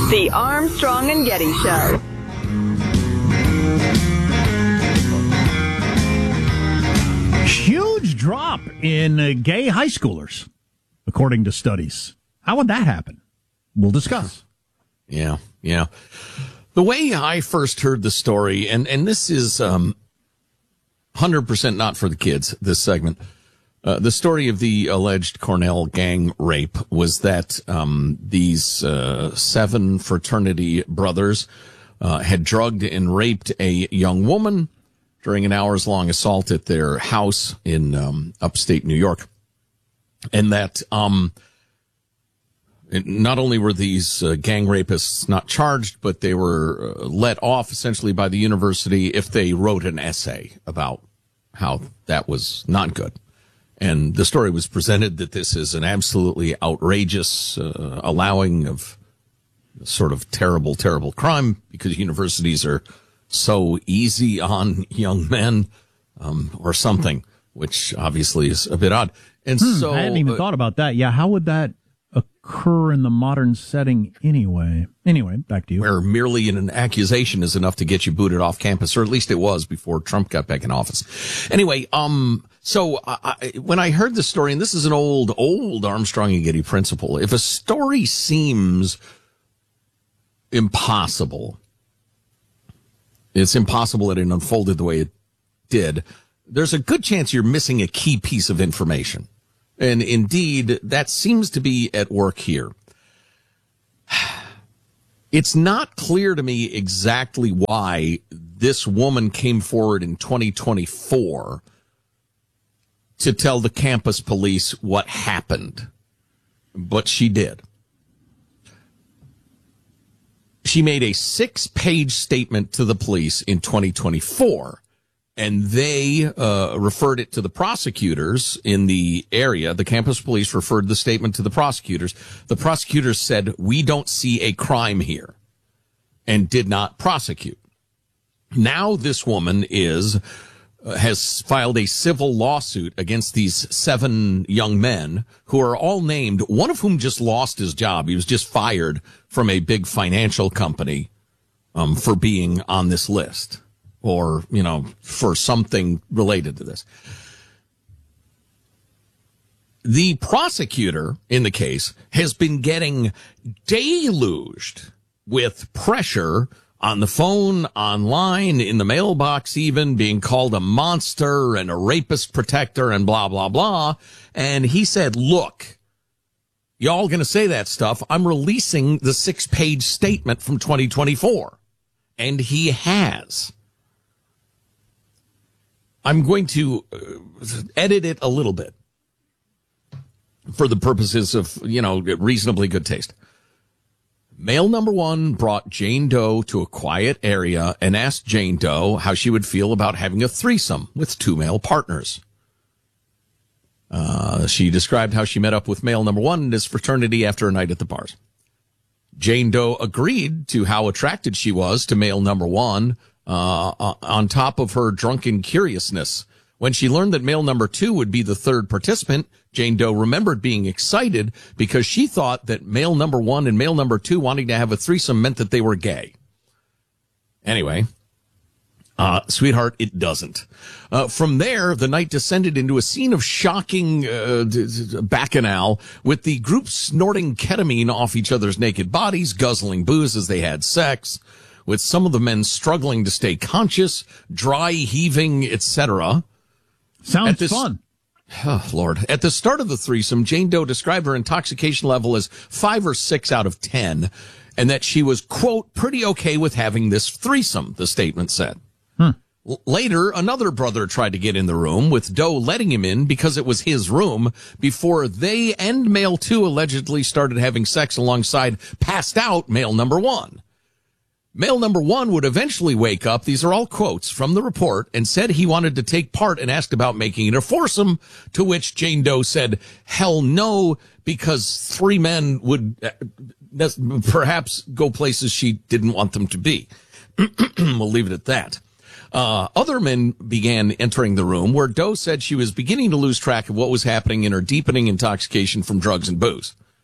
The Armstrong and Getty Show. Huge drop in gay high schoolers, according to studies. How would that happen? We'll discuss. Yeah. The way I first heard the story, and this is 100% not for the kids, this segment. The story of the alleged Cornell gang rape was that these 7 fraternity brothers had drugged and raped a young woman during an hours-long assault at their house in upstate New York. And that not only were these gang rapists not charged, but they were let off essentially by the university if they wrote an essay about how that was not good. And the story was presented that this is an absolutely outrageous allowing of sort of terrible, terrible crime because universities are so easy on young men or something, which obviously is a bit odd. And so I hadn't even thought about that. Yeah, how would that occur in the modern setting anyway? Anyway, back to you. Where merely an accusation is enough to get you booted off campus, or at least it was before Trump got back in office. Anyway, so when I heard the story, and this is an old Armstrong and Getty principle, if a story seems impossible, it's impossible that it unfolded the way it did, there's a good chance you're missing a key piece of information. And indeed, that seems to be at work here. It's not clear to me exactly why this woman came forward in 2024 to tell the campus police what happened. But she did. She made a 6-page statement to the police in 2024. And they referred it to the prosecutors in the area. The campus police referred the statement to the prosecutors. The prosecutors said, we don't see a crime here, and did not prosecute. Now this woman has filed a civil lawsuit against these 7 young men who are all named, one of whom just lost his job. He was just fired from a big financial company for being on this list. Or, for something related to this. The prosecutor in the case has been getting deluged with pressure on the phone, online, in the mailbox even, being called a monster and a rapist protector and blah, blah, blah. And he said, look, y'all gonna say that stuff. I'm releasing the 6-page statement from 2024. And he has. I'm going to edit it a little bit for the purposes of, reasonably good taste. Male number 1 brought Jane Doe to a quiet area and asked Jane Doe how she would feel about having a threesome with 2 male partners. She described how she met up with male number 1 in his fraternity after a night at the bars. Jane Doe agreed to how attracted she was to male number 1, on top of her drunken curiousness. When she learned that male number 2 would be the 3rd participant, Jane Doe remembered being excited because she thought that male number 1 and male number 2 wanting to have a threesome meant that they were gay. Anyway, sweetheart, it doesn't. From there, the night descended into a scene of shocking bacchanal, with the group snorting ketamine off each other's naked bodies, guzzling booze as they had sex, with some of the men struggling to stay conscious, dry heaving, etc. Sounds fun. Oh, Lord. At the start of the threesome, Jane Doe described her intoxication level as 5 or 6 out of 10, and that she was, quote, pretty okay with having this threesome, the statement said. Later, another brother tried to get in the room, with Doe letting him in because it was his room, before they and male 2 allegedly started having sex alongside passed out male number 1. Male number 1 would eventually wake up, these are all quotes from the report, and said he wanted to take part and asked about making it a foursome, to which Jane Doe said, hell no, because 3 men would perhaps go places she didn't want them to be. We'll leave it at that. Other men began entering the room, where Doe said she was beginning to lose track of what was happening in her deepening intoxication from drugs and booze.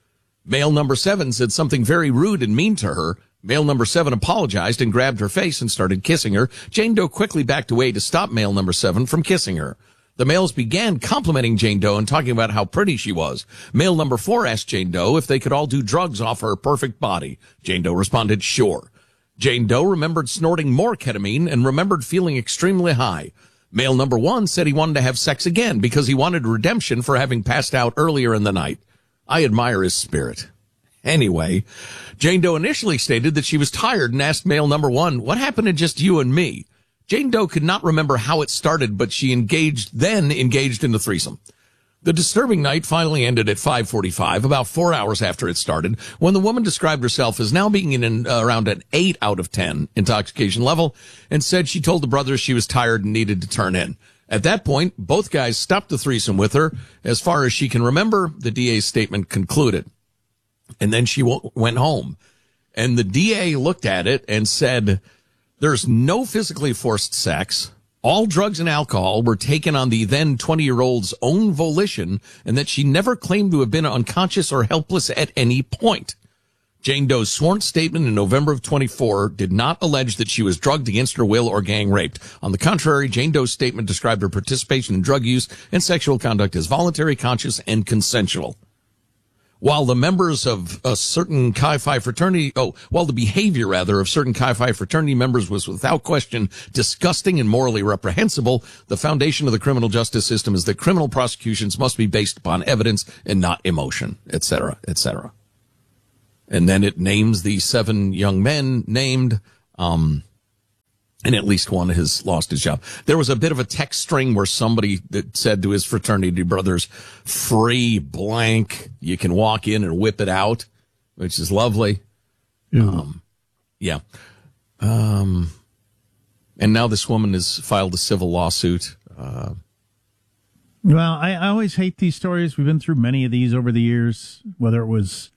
Male number 7 said something very rude and mean to her. Male number 7 apologized and grabbed her face and started kissing her. Jane Doe quickly backed away to stop male number 7 from kissing her. The males began complimenting Jane Doe and talking about how pretty she was. Male number 4 asked Jane Doe if they could all do drugs off her perfect body. Jane Doe responded, sure. Jane Doe remembered snorting more ketamine and remembered feeling extremely high. Male number 1 said he wanted to have sex again because he wanted redemption for having passed out earlier in the night. I admire his spirit. Anyway, Jane Doe initially stated that she was tired and asked male number 1, what happened to just you and me? Jane Doe could not remember how it started, but she engaged in the threesome. The disturbing night finally ended at 5:45, about 4 hours after it started, when the woman described herself as now being in around an 8 out of 10 intoxication level and said she told the brothers she was tired and needed to turn in. At that point, both guys stopped the threesome with her. As far as she can remember, the DA's statement concluded. And then she went home. And the DA looked at it and said, there's no physically forced sex. All drugs and alcohol were taken on the then 20-year-old's own volition, and that she never claimed to have been unconscious or helpless at any point. Jane Doe's sworn statement in November of 24 did not allege that she was drugged against her will or gang raped. On the contrary, Jane Doe's statement described her participation in drug use and sexual conduct as voluntary, conscious, and consensual. While the members of a certain Chi Phi fraternity, while the behavior of certain Chi Phi fraternity members was without question disgusting and morally reprehensible, the foundation of the criminal justice system is that criminal prosecutions must be based upon evidence and not emotion, etc., etc. And then it names the 7 young men named, and at least one has lost his job. There was a bit of a text string where somebody that said to his fraternity brothers, free blank, you can walk in and whip it out, which is lovely. Yeah. And now this woman has filed a civil lawsuit. Well, I always hate these stories. We've been through many of these over the years, whether it was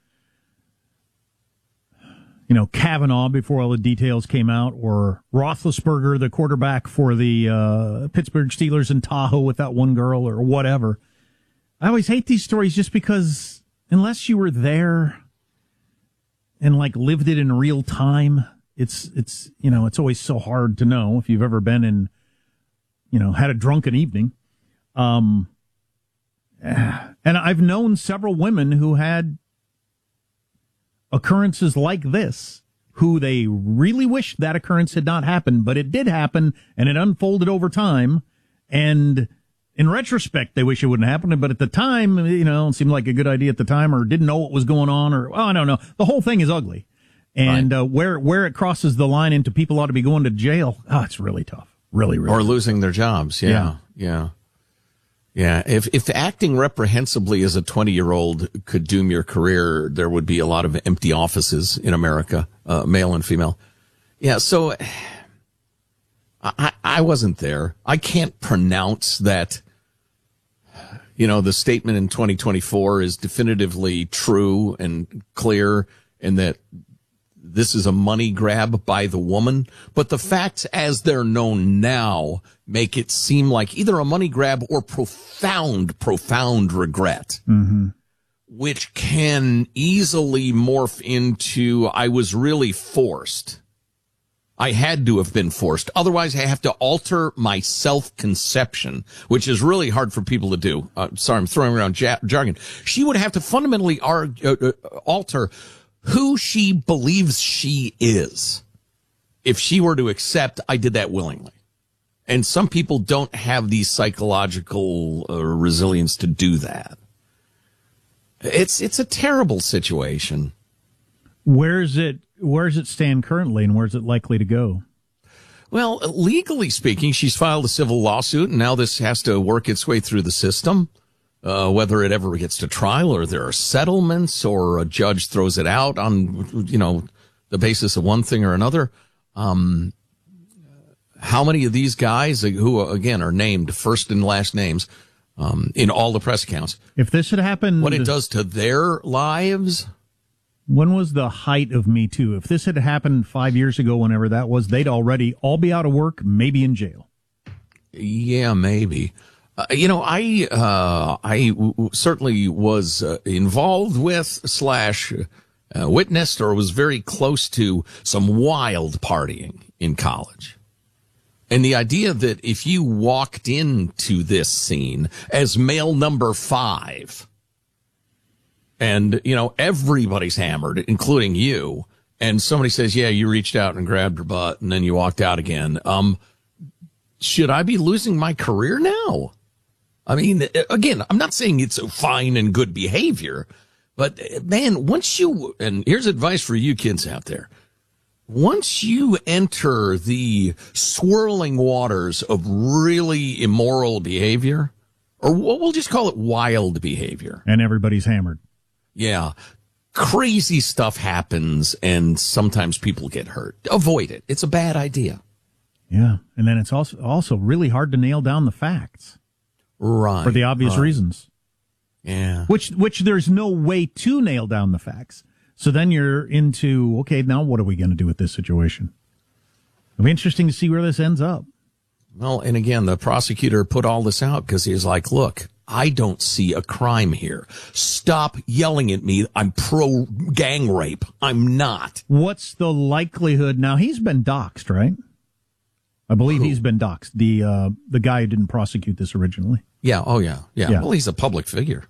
Kavanaugh before all the details came out, or Roethlisberger, the quarterback for the Pittsburgh Steelers in Tahoe with that one girl, or whatever. I always hate these stories just because unless you were there and lived it in real time, it's always so hard to know if you've ever been in, had a drunken evening. And I've known several women who had occurrences like this, who they really wish that occurrence had not happened, but it did happen, and it unfolded over time, and in retrospect, they wish it wouldn't happen, but at the time, it seemed like a good idea at the time, or didn't know what was going on, or, I don't know. The whole thing is ugly. And right. Where it crosses the line into people ought to be going to jail, it's really tough. Really, really or tough. Losing their jobs, yeah. Yeah, if acting reprehensibly as a 20-year-old could doom your career, there would be a lot of empty offices in America, male and female. Yeah, so I wasn't there. I can't pronounce that, the statement in 2024 is definitively true and clear, and that this is a money grab by the woman. But the facts as they're known now make it seem like either a money grab or profound regret, which can easily morph into, I was really forced. I had to have been forced. Otherwise, I have to alter my self-conception, which is really hard for people to do. Sorry, I'm throwing around jargon. She would have to fundamentally alter who she believes she is if she were to accept I did that willingly. And some people don't have the psychological resilience to do that. It's a terrible situation. Where does it stand currently, and where's it likely to go? Well, legally speaking, she's filed a civil lawsuit, and now this has to work its way through the system. Whether it ever gets to trial, or there are settlements, or a judge throws it out on, the basis of one thing or another. How many of these guys who, again, are named first and last names, in all the press accounts, if this had happened, what it does to their lives? When was the height of Me Too? If this had happened 5 years ago, whenever that was, they'd already all be out of work, maybe in jail. Yeah, maybe. Certainly was involved with / witnessed or was very close to some wild partying in college. And the idea that if you walked into this scene as male number 5 and, everybody's hammered, including you, and somebody says, yeah, you reached out and grabbed her butt and then you walked out again. Should I be losing my career now? I mean, again, I'm not saying it's fine and good behavior, but man, and here's advice for you kids out there. Once you enter the swirling waters of really immoral behavior, or we'll just call it wild behavior. And everybody's hammered. Yeah. Crazy stuff happens and sometimes people get hurt. Avoid it. It's a bad idea. Yeah. And then it's also really hard to nail down the facts. Right. For the obvious reasons. Yeah. Which there's no way to nail down the facts. So then you're into, okay, now what are we going to do with this situation? It'll be interesting to see where this ends up. Well, and again, the prosecutor put all this out because he's like, look, I don't see a crime here. Stop yelling at me. I'm pro gang rape. I'm not. What's the likelihood? Now, he's been doxxed, right? I believe he's been doxxed. The guy who didn't prosecute this originally. Yeah. Oh, yeah. Well, he's a public figure.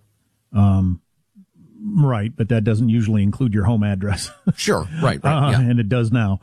Right, but that doesn't usually include your home address. Sure, right. Yeah. And it does now.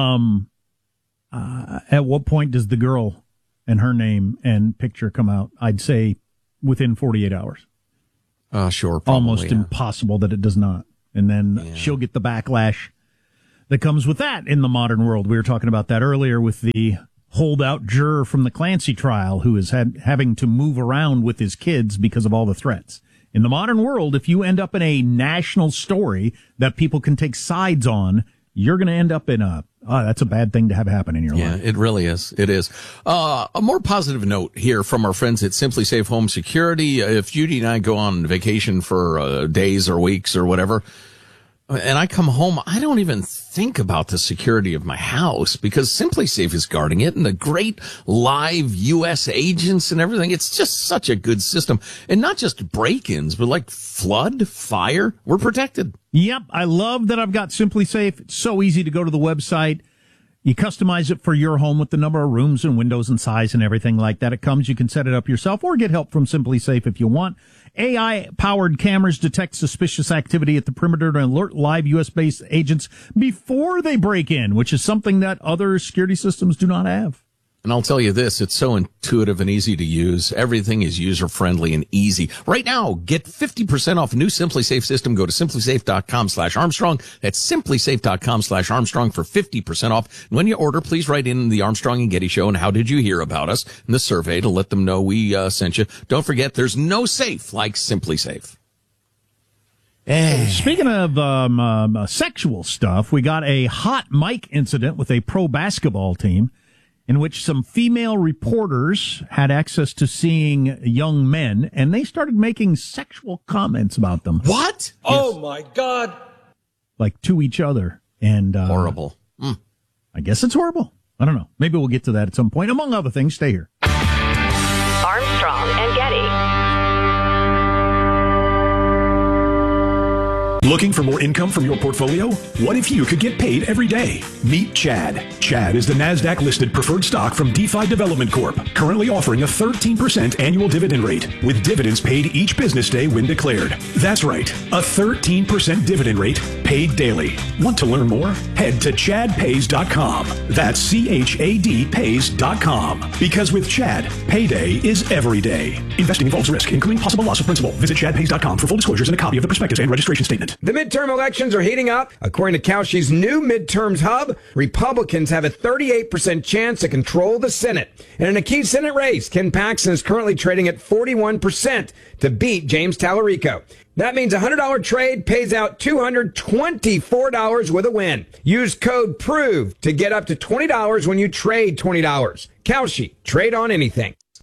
At what point does the girl and her name and picture come out? I'd say within 48 hours. Sure, probably. Almost impossible that it does not. And then she'll get the backlash that comes with that in the modern world. We were talking about that earlier with the holdout juror from the Clancy trial who is having to move around with his kids because of all the threats. In the modern world, if you end up in a national story that people can take sides on, you're going to end up in that's a bad thing to have happen in your life. Yeah, it really is. It is. A more positive note here from our friends at Simply Safe Home Security. If Judy and I go on vacation for days or weeks or whatever, and I come home, I don't even think about the security of my house because Simply Safe is guarding it and the great live U.S. agents and everything. It's just such a good system. And not just break-ins, but like flood, fire, we're protected. Yep. I love that I've got Simply Safe. It's so easy to go to the website. You customize it for your home with the number of rooms and windows and size and everything like that. It comes. You can set it up yourself or get help from Simply Safe if you want. AI-powered cameras detect suspicious activity at the perimeter to alert live U.S.-based agents before they break in, which is something that other security systems do not have. And I'll tell you this, it's so intuitive and easy to use. Everything is user-friendly and easy. Right now, get 50% off a new Simply Safe system. Go to simplysafe.com/Armstrong. That's simplysafe.com/Armstrong for 50% off. And when you order, please write in the Armstrong and Getty Show and how did you hear about us in the survey to let them know we sent you. Don't forget, there's no safe like Simply Safe. Speaking of sexual stuff, we got a hot mic incident with a pro basketball team in which some female reporters had access to seeing young men, and they started making sexual comments about them. What? Yes. Oh, my God. Like to each other. And horrible. I guess it's horrible. I don't know. Maybe we'll get to that at some point. Among other things, stay here. Armstrong and Getty. Looking for more income from your portfolio? What if you could get paid every day? Meet Chad. Chad is the NASDAQ-listed preferred stock from DeFi Development Corp., currently offering a 13% annual dividend rate, with dividends paid each business day when declared. That's right, a 13% dividend rate paid daily. Want to learn more? Head to chadpays.com. That's CHAD pays.com. Because with Chad, payday is every day. Investing involves risk, including possible loss of principal. Visit chadpays.com for full disclosures and a copy of the prospectus and registration statement. The midterm elections are heating up. According to Kalshi's new midterms hub, Republicans have a 38% chance to control the Senate. And in a key Senate race, Ken Paxton is currently trading at 41% to beat James Tallarico. That means a $100 trade pays out $224 with a win. Use code PROVE to get up to $20 when you trade $20. Kalshi, trade on anything.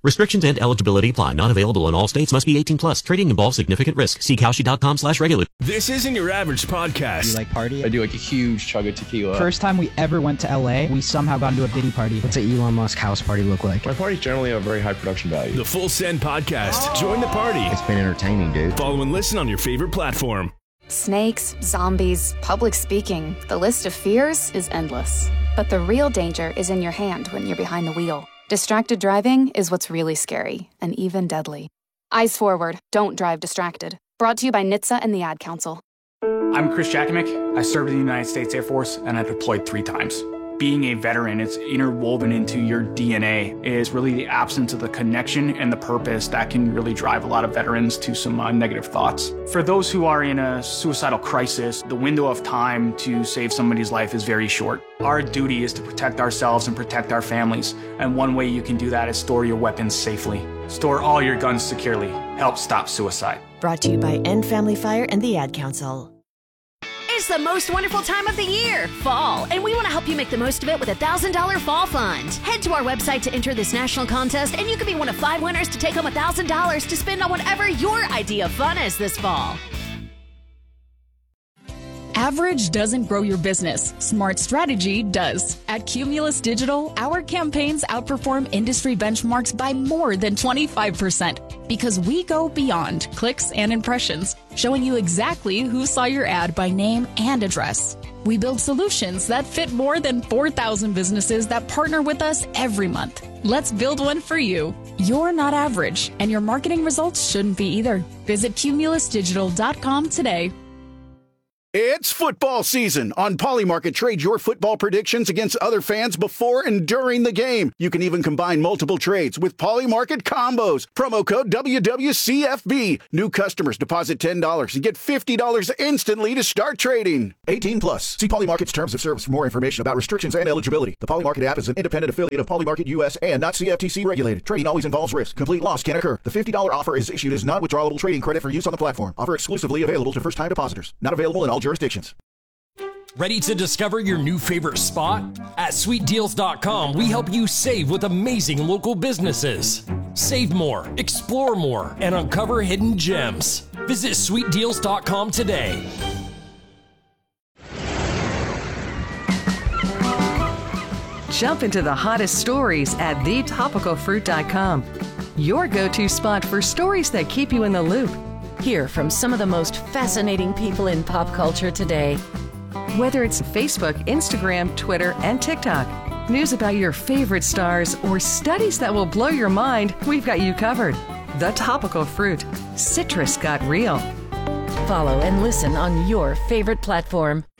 Restrictions and eligibility apply. Not available in all states. Must be 18 plus. Trading involves significant risk. See Kalshi.com/regulate. This isn't your average podcast. You like party? I do like a huge chug of tequila. First time we ever went to LA, we somehow got into a Diddy party. What's an Elon Musk house party look like? My parties generally have very high production value. The Full Send Podcast. Join the party. It's been entertaining, dude. Follow and listen on your favorite platform. Snakes, zombies, public speaking. The list of fears is endless. But the real danger is in your hand when you're behind the wheel. Distracted driving is what's really scary and even deadly. Eyes forward. Don't drive distracted. Brought to you by NHTSA and the Ad Council. I'm Chris Jakimick. I served in the United States Air Force and I deployed 3 times. Being a veteran, it's interwoven into your DNA. It is really the absence of the connection and the purpose that can really drive a lot of veterans to some negative thoughts. For those who are in a suicidal crisis, the window of time to save somebody's life is very short. Our duty is to protect ourselves and protect our families. And one way you can do that is store your weapons safely. Store all your guns securely. Help stop suicide. Brought to you by End Family Fire and the Ad Council. It's the most wonderful time of the year, fall, and we want to help you make the most of it with a $1,000 fall fund. Head to our website to enter this national contest, and you could be one of 5 winners to take home $1,000 to spend on whatever your idea of fun is this fall. Average doesn't grow your business. Smart strategy does. At Cumulus Digital, our campaigns outperform industry benchmarks by more than 25% because we go beyond clicks and impressions, showing you exactly who saw your ad by name and address. We build solutions that fit more than 4,000 businesses that partner with us every month. Let's build one for you. You're not average, and your marketing results shouldn't be either. Visit cumulusdigital.com today. It's football season. On Polymarket, trade your football predictions against other fans before and during the game. You can even combine multiple trades with Polymarket combos. Promo code WWCFB. New customers deposit $10 and get $50 instantly to start trading. 18 plus. See Polymarket's terms of service for more information about restrictions and eligibility. The Polymarket app is an independent affiliate of Polymarket US and not CFTC regulated. Trading always involves risk. Complete loss can occur. The $50 offer is issued as non-withdrawable trading credit for use on the platform. Offer exclusively available to first-time depositors. Not available in all jurisdictions. Ready to discover your new favorite spot? At sweetdeals.com, we help you save with amazing local businesses. Save more, explore more, and uncover hidden gems. Visit sweetdeals.com today. Jump into the hottest stories at thetopicalfruit.com. Your go-to spot for stories that keep you in the loop. Hear from some of the most fascinating people in pop culture today. Whether it's Facebook, Instagram, Twitter, and TikTok, news about your favorite stars, or studies that will blow your mind, we've got you covered. The Topical Fruit. Citrus got real. Follow and listen on your favorite platform.